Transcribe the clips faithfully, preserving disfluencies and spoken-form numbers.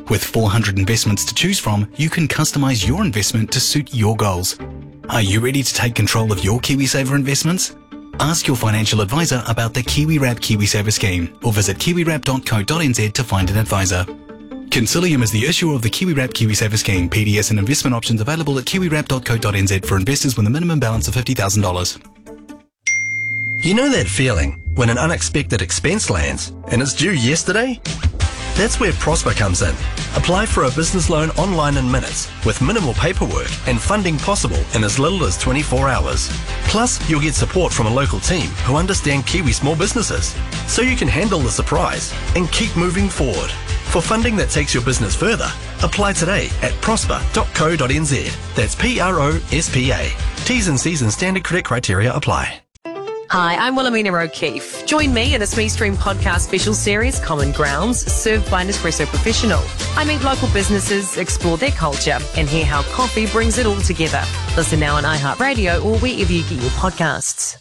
With four hundred investments to choose from, you can customise your investment to suit your goals. Are you ready to take control of your KiwiSaver investments? Ask your financial advisor about the KiwiWrap KiwiSaver scheme or visit kiwi wrap dot co dot n z to find an advisor. Consilium is the issuer of the KiwiWrap KiwiSaver scheme. P D S and investment options available at kiwi wrap dot co dot n z for investors with a minimum balance of fifty thousand dollars. You know that feeling when an unexpected expense lands and it's due yesterday? That's where Prosper comes in. Apply for a business loan online in minutes with minimal paperwork and funding possible in as little as twenty-four hours. Plus, you'll get support from a local team who understand Kiwi small businesses, so you can handle the surprise and keep moving forward. For funding that takes your business further, apply today at prosper dot co dot n z. That's P R O S P A. T's and C's and standard credit criteria apply. Hi, I'm Wilhelmina O'Keefe. Join me in a Smee Stream podcast special series, Common Grounds, served by Nespresso Professional. I meet local businesses, explore their culture, and hear how coffee brings it all together. Listen now on iHeartRadio or wherever you get your podcasts.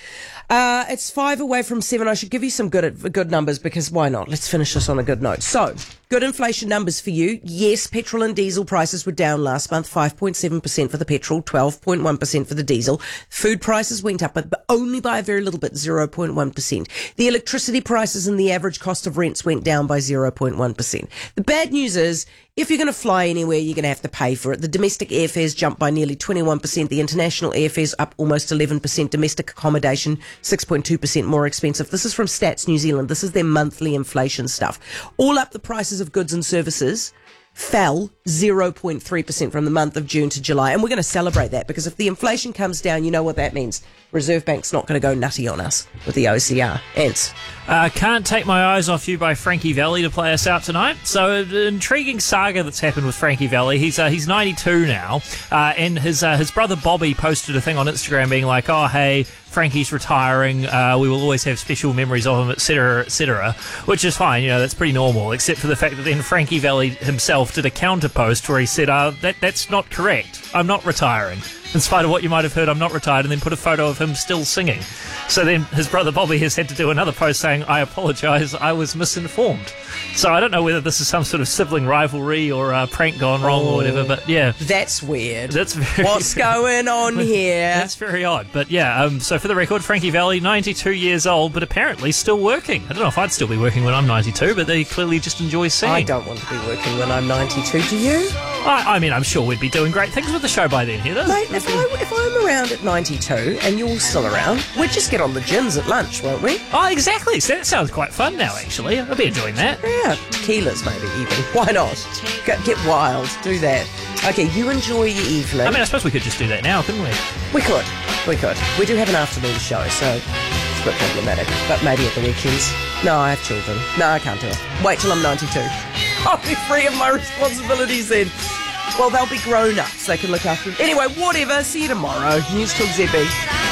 Uh, it's five away from seven. I should give you some good good numbers because why not? Let's finish this on a good note. So, good inflation numbers for you. Yes, petrol and diesel prices were down last month, five point seven percent for the petrol, twelve point one percent for the diesel. Food prices went up, but only by a very little bit, zero point one percent. The electricity prices and the average cost of rents went down by zero point one percent. The bad news is, if you're going to fly anywhere, you're going to have to pay for it. The domestic airfares jumped by nearly twenty-one percent. The international airfares up almost eleven percent. Domestic accommodation, six point two percent more expensive. This is from Stats New Zealand. This is their monthly inflation stuff. All up, the prices of goods and services fell zero point three percent from the month of June to July. And we're going to celebrate that because if the inflation comes down, you know what that means. Reserve Bank's not going to go nutty on us with the O C R. Ants. Uh, Can't Take My Eyes Off You by Frankie Valli to play us out tonight. So an intriguing saga that's happened with Frankie Valli. He's uh, he's ninety-two now, uh, and his uh, his brother Bobby posted a thing on Instagram being like, oh, hey, Frankie's retiring, uh, we will always have special memories of him, et cetera, et cetera, which is fine, you know, that's pretty normal, except for the fact that then Frankie Valli himself did a counter post where he said, uh, that that's not correct, I'm not retiring. In spite of what you might have heard, I'm not retired, and then put a photo of him still singing. So then his brother Bobby has had to do another post saying, I apologise, I was misinformed. So I don't know whether this is some sort of sibling rivalry or a prank gone wrong oh, or whatever, but yeah. That's weird. That's very What's going on here? That's very odd. But yeah, um, so for the record, Frankie Valli, ninety-two years old, but apparently still working. I don't know if I'd still be working when I'm ninety-two, but they clearly just enjoy singing. I don't want to be working when I'm ninety-two, do you? I, I mean, I'm sure we'd be doing great things with the show by then, Heather. Mate, if, I, if I'm around at ninety-two and you're still around, we'd just get on the gins at lunch, won't we? Oh, exactly. So that sounds quite fun now, actually. I'll be enjoying that. Yeah, tequilas maybe even. Why not? Get, get wild. Do that. Okay, you enjoy your evening. I mean, I suppose we could just do that now, couldn't we? We could. We could. We do have an afternoon show, so it's a bit problematic. But maybe at the weekends. No, I have children. No, I can't do it. Wait till I'm ninety-two. I'll be free of my responsibilities then. Well, they'll be grown-ups. They can look after them. Anyway, whatever. See you tomorrow. News Talk Z B.